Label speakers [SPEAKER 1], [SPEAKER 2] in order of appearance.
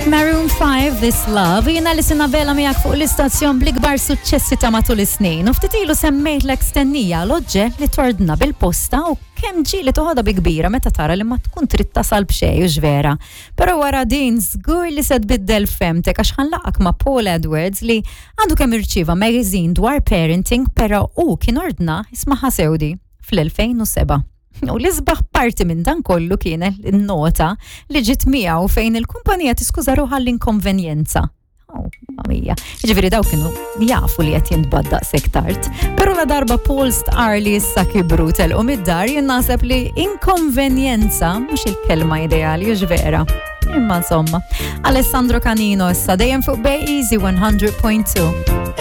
[SPEAKER 1] Maroon 5, This Love, jina li sinavela miegħek fuq l-istazzjon bl-ikbar suċċessi ta' matul is-snin. U ftit ilu semmejtlek stennija l-oġġe li tordna bil-posta u kemm ġieli toħodha bi kbira meta tara li ma tkun trid tasal b'xejn u ġvera. Però wara din żgur li se tbiddel femtek għax ħanlaqak ma' Paul Edwards li għandu kemm irċieva magazine dwar parenting, però hu kien ordna ismaħa sewdi fl-2007. U l-isbaħ parti minn dan kollu kien il-nota li ġiet miegħu fejn il-kumpanija tiskuża ruħha l-inkonvenjenza. Mamija. Ġifieri daw kienu jafu li qed jintbadda sektart. Però la darba Paul stqar li issa kibru telqu mid-dar jien naħseb li inkonvenjenza mhux il-kelma ideali u ġvera. Imma insomma, Alessandro Canino issa dejjem fuq Bay Easy 100.2.